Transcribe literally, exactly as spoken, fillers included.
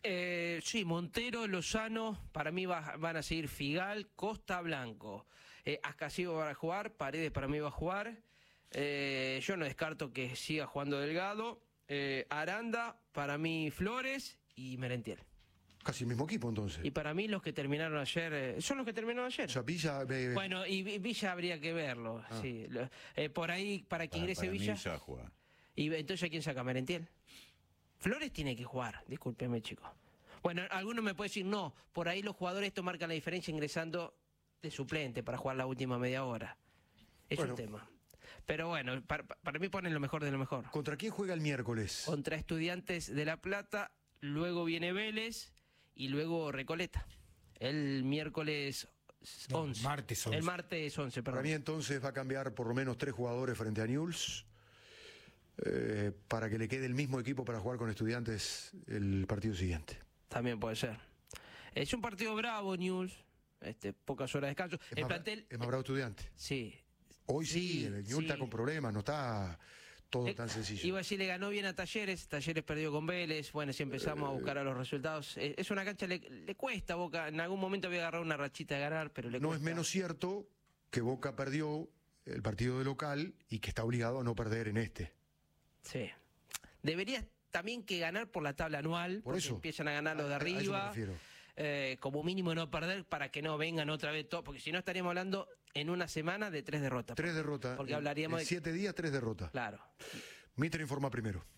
Eh, sí, Montero, Lozano, para mí va, van a seguir Figal, Costa, Blanco. Eh, Ascasibo va a jugar, Paredes para mí va a jugar. Eh, yo no descarto que siga jugando Delgado. Eh, Aranda, para mí Flores y Merentiel. Casi el mismo equipo entonces. Y para mí los que terminaron ayer, eh, son los que terminaron ayer. O sea, Villa... Eh, bueno, y Villa habría que verlo. Ah. Sí. Eh, por ahí, para que Para, ingrese para Villa. mí ya juega. Y entonces, ¿a quién saca? Merentiel. Flores tiene que jugar, discúlpeme, chicos. Bueno, alguno me puede decir, no, por ahí los jugadores esto marcan la diferencia ingresando de suplente para jugar la última media hora. Es bueno. un tema. Pero bueno, para, para mí ponen lo mejor de lo mejor. ¿Contra quién juega el miércoles? Contra Estudiantes de La Plata, luego viene Vélez y luego Recoleta. El miércoles once. No, martes once. El martes once, perdón. Para mí entonces va a cambiar por lo menos tres jugadores frente a Newell's. Eh, para que le quede el mismo equipo para jugar con Estudiantes el partido siguiente. También puede ser. Es un partido bravo, Newell's, este, pocas horas de descanso. Es el más, plantel... es más bravo Estudiante. Sí. Hoy sí, sí el Newell's sí. está con problemas, no está todo Eh, tan sencillo. Iba a decir, le ganó bien a Talleres, Talleres perdió con Vélez, bueno, si empezamos a buscar a los resultados, eh, es una cancha, le, le cuesta a Boca, en algún momento había agarrado una rachita de ganar, pero le No cuesta. es menos cierto que Boca perdió el partido de local y que está obligado a no perder en este. Sí. Debería también que ganar por la tabla anual, Por porque eso. empiezan a ganar los de A- a eso me arriba, refiero. eh, como mínimo no perder para que no vengan otra vez todos, porque si no estaríamos hablando en una semana de tres derrotas. Tres derrotas. Porque En- hablaríamos en de... siete días, tres derrotas. Claro. Mitre informa primero.